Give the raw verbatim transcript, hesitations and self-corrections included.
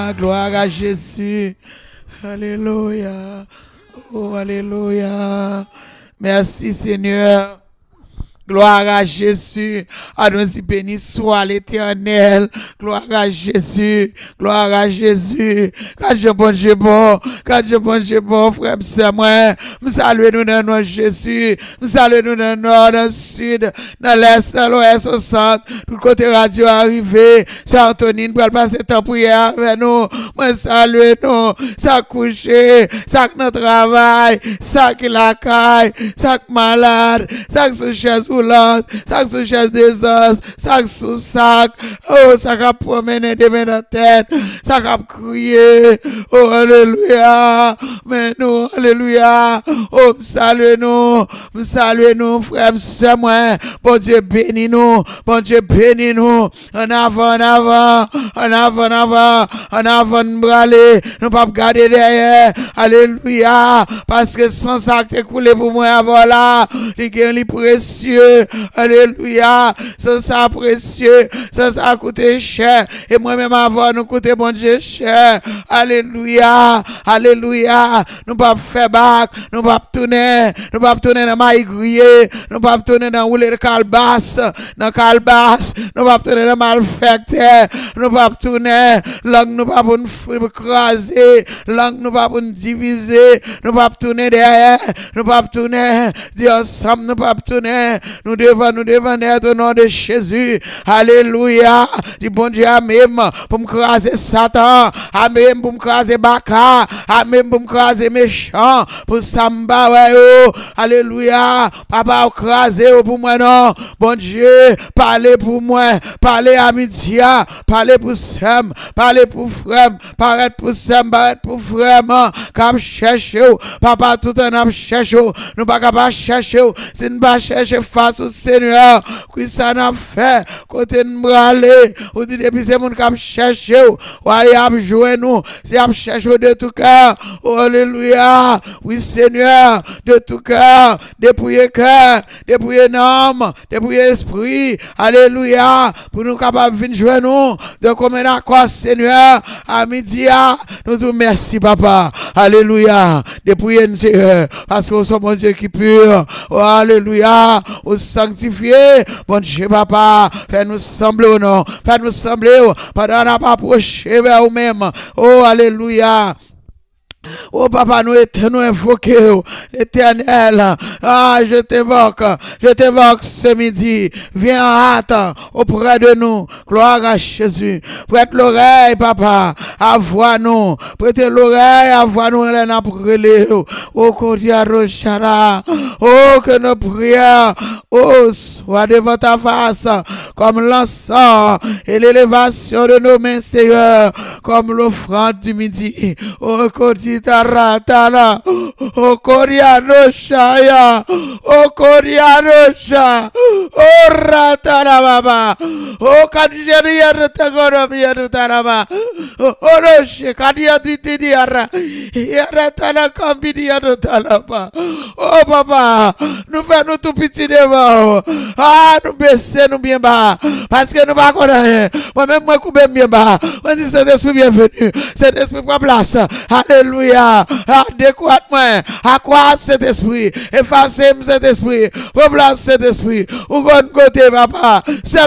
Gloire à Jésus. Alléluia. Oh, alléluia. Merci Seigneur. Gloire à Jésus. À nous y béni soit l'Éternel. Gloire à Jésus. Gloire à Jésus. Quand je bon, je bon. Quand je bon, je bon, frère, c'est moi. Me saluez nous dans nos Jésus. Me saluez nous dans le nord, dans le sud, dans l'est, dans l'ouest, au centre. Tout côté radio arrivé. Ça, Antonine, pour passer temps pour hier avec nous. Moi, saluez nous. Ça couché. Ça qui notre travail. Ça qui la caille. Ça qui malade. Ça qui sous chaise ça sous chaise des os, ça sous sac, oh, ça a promené des mains dans la tête, ça a crié, oh, alléluia, mais nous, alléluia, oh, saluez nous, saluez nous, frère, c'est moi, bon Dieu bénis nous, bon Dieu bénis nous, en avant, en avant, en avant, en avant, en avant, nous braler, nous pas garder derrière, alléluia, parce que sans ça qui est coulé pour moi avant là, les gains, les précieux, alléluia, ça ça précieux, ça ça a coûté cher, et moi-même avant nous coûté bon Dieu cher, alléluia, alléluia, nous pas faire bac, nous pas tourner, nous pas tourner dans maïs grillé, nous pas tourner dans rouler de calebasse, dans calebasse, nous pas tourner dans malfecteur, nous pas tourner, langue nous pas pour nous craser, langue nous pas pour nous diviser, nous pas tourner derrière, nous pas tourner, dire ensemble, nous pas tourner, nous devons, nous devons être au nom de Jésus. Alléluia. Du bon Dieu, Amen. Pour me craser Satan. Amen. Pour me craser Baka. Amen. Pour me craser méchant. Pour Samba, ouais, oh. Alléluia. Papa, craser pour moi, non. Bon Dieu, parlez pour moi. Parlez à midi. Parlez pour Sam. Parlez pour frère. Parlez pour Sam. Parlez pour frère. Comme chercher. Papa, tout un homme cherche. Nous pas capable chercher. Si nous pas chercher face au Seigneur, qui ça n'a fait, côté nous braler, ou dit depuis c'est mon cap chercher, ou aller à jouer nous, c'est à chercher de tout cœur, oh, alléluia, oui Seigneur, de tout cœur, dépouiller cœur, dépouiller âme, dépouiller esprit, alléluia, pour nous capables de venir jouer nous, de commun accord Seigneur, à midi, nous vous merci papa, alléluia, dépouiller nous Seigneur, parce que nous sommes mon Dieu qui pur, oh, alléluia, au sanctifié, bon Dieu papa, fais-nous sembler au nom, fais-nous sembler, pendant n'a pas approché vers nous-mêmes, oh alléluia. Oh papa, nous étions invoqués, l'Éternel. Ah, je t'invoque, je t'invoque ce midi. Viens en hâte auprès de nous. Gloire à Jésus. Prête l'oreille, papa, à voir nous. Prêtez l'oreille à voir nous, elle n'a brûlé. Oh, Kodia Rochara. Oh, que nos prières, oh, soient devant ta face, comme l'encens et l'élévation de nos mains, Seigneur, comme l'offrande du midi. Oh, Kodia Taratala, oh Coriano Shaya, oh Coriano Sha, oh Ratala Baba, oh Kadjeria de Tagonomia de Tarama, oh Roche, Kadia Titiara, Yaratala Cambidia de Talapa, oh Papa, nous faisons tout petit devant, ah, nous baissons nous bien bas, parce que nous ne connaissons rien, moi-même, moi, je suis bien bas, on dit cet esprit bienvenu, cet esprit pour place, alléluia. Adéquatement, accroître cet esprit, effacer cet esprit, replacer cet esprit, ou bon côté, papa, c'est